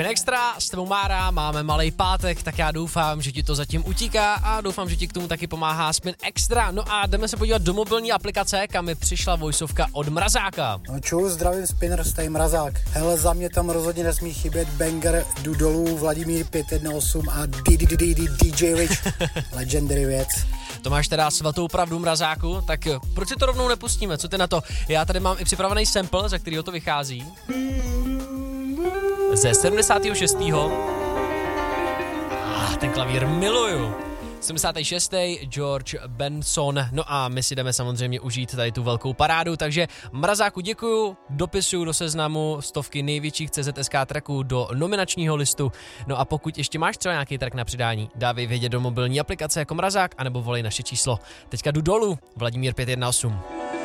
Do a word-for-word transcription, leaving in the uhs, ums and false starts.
Spin Extra, s tebou Mára, máme malej pátek, tak já doufám, že ti to zatím utíká a doufám, že ti k tomu taky pomáhá Spin Extra. No a jdeme se podívat do mobilní aplikace, kam mi přišla vojsovka od Mrazáka. No čau, zdravím Spinners, tady Mrazák. Hele, za mě tam rozhodně nesmí chybět banger Jdu dolů, Vladimír pět jedna osm a D J Rich. Legendary věc. To máš teda svatou pravdu, Mrazáku, tak proč si to rovnou nepustíme, co ty na to? Já tady mám i připravený sample, za kterýho to vychází. Ze sedmdesátého šestého Ah, ten klavír miluju. sedmdesátý šestý George Benson. No a my si jdeme samozřejmě užít tady tu velkou parádu, takže Mrazáku děkuju, dopisuju do seznamu stovky největších C Z S K tracků do nominačního listu. No a pokud ještě máš třeba nějaký track na přidání, dávej vědět do mobilní aplikace jako Mrazák, anebo volej naše číslo. Teďka jdu dolů, Vladimír pět jedna osm.